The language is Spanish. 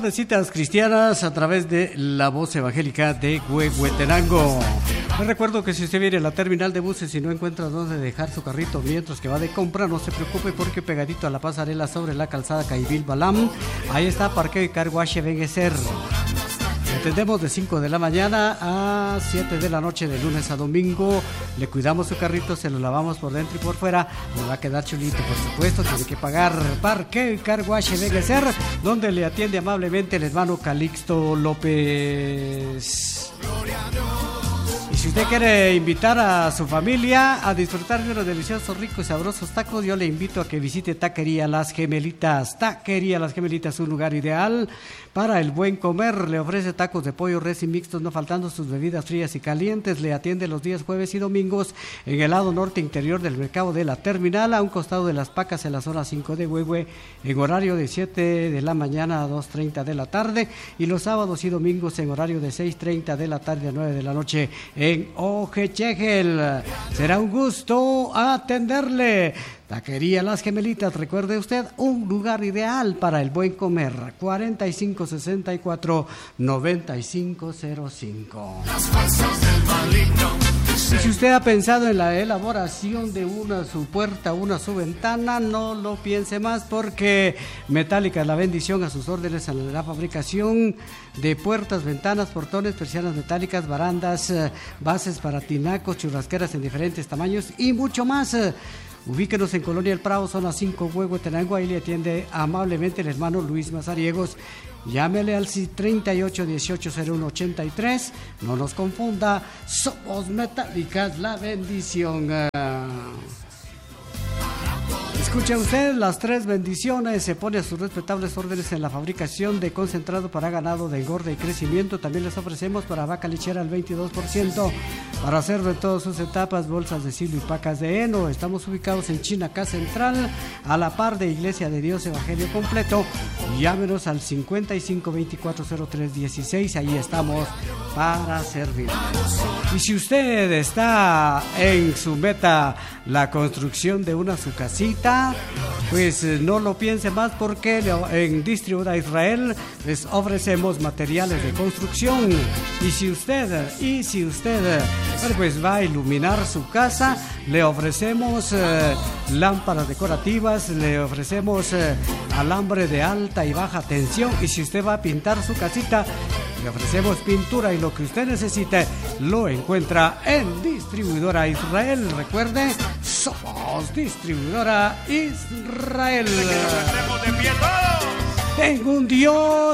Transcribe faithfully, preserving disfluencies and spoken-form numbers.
Tardecitas Cristianas a través de la voz evangélica de Huehuetenango. Les recuerdo que si usted viene a la terminal de buses y no encuentra dónde dejar su carrito mientras que va de compra, no se preocupe porque pegadito a la pasarela sobre la calzada Caibil Balam, ahí está Parqueo y Carguache Beguecer. Atendemos de cinco de la mañana a siete de la noche de lunes a domingo. Le cuidamos su carrito, se lo lavamos por dentro y por fuera. Le va a quedar chulito, por supuesto. Tiene que pagar Parque Carguache Beguecer, donde le atiende amablemente el hermano Calixto López. Y si usted quiere invitar a su familia a disfrutar de unos deliciosos, ricos y sabrosos tacos, yo le invito a que visite Taquería Las Gemelitas. Taquería Las Gemelitas, un lugar ideal para el buen comer. Le ofrece tacos de pollo, res y mixtos, no faltando sus bebidas frías y calientes. Le atiende los días jueves y domingos en el lado norte interior del mercado de la terminal, a un costado de Las Pacas, en la zona cinco de Huehue, en horario de siete de la mañana a dos treinta de la tarde, y los sábados y domingos en horario de seis treinta de la tarde a nueve de la noche en Ojechegel. Será un gusto atenderle. Taquería Las Gemelitas, recuerde usted, un lugar ideal para el buen comer. cuarenta y cinco sesenta y cuatro noventa y cinco cero cinco. Las fuerzas del maligno. Y si usted ha pensado en la elaboración de una su puerta, una su ventana, no lo piense más, porque Metálica, la bendición, a sus órdenes en la fabricación de puertas, ventanas, portones, persianas metálicas, barandas, bases para tinacos, churrasqueras en diferentes tamaños y mucho más. Ubíquenos en Colonia El Prado, zona cinco, Huehuetenango. Ahí le atiende amablemente el hermano Luis Mazariegos. Llámele al treinta y ocho dieciocho cero uno ochenta y tres. No nos confunda, somos Metálicas, la bendición. Escucha usted las tres bendiciones. Se pone a sus respetables órdenes en la fabricación de concentrado para ganado de engorde y crecimiento. También les ofrecemos para vaca lechera al veintidós por ciento, para hacerlo en todas sus etapas, bolsas de silo y pacas de heno. Estamos ubicados en Chinacá Central, a la par de Iglesia de Dios Evangelio Completo. Llámenos al cincuenta y cinco veinticuatro cero tres dieciséis. Ahí estamos para servir. Y si usted está en su meta, la construcción de una su casita, pues no lo piense más, porque en Distribuidora Israel les ofrecemos materiales de construcción. Y si usted, y si usted pues va a iluminar su casa, le ofrecemos eh, lámparas decorativas, le ofrecemos eh, alambre de alta y baja tensión. Y si usted va a pintar su casita, le ofrecemos pintura, y lo que usted necesite lo encuentra en Distribuidora Israel. Recuerde, somos Distribuidora Israel. En un Dios